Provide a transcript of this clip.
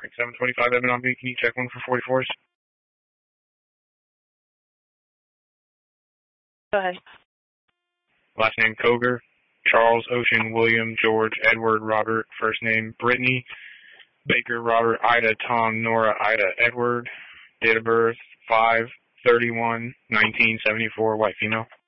Frank 725 Evan on B. Can you check one for 44s? Go ahead. Last name Koger. Charles, Ocean, William, George, Edward, Robert. First name Brittany. Baker, Robert, Ida, Tom, Nora, Ida, Edward. Date of birth 5/31/1974. White female.